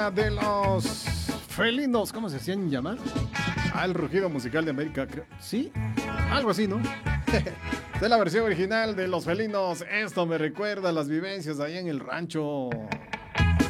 música de los felinos, ¿cómo se hacían llamar? El rugido musical de América, creo. ¿Sí? Algo así, ¿no? De la versión original de los felinos. Esto me recuerda a las vivencias allá en el rancho.